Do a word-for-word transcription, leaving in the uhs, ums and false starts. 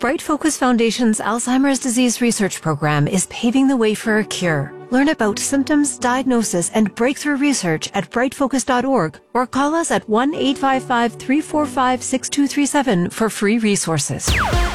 Bright Focus Foundation's Alzheimer's disease research program is paving the way for a cure. Learn about symptoms, diagnosis, and breakthrough research at bright focus dot org or call us at one eight five five, three four five, six two three seven for free resources.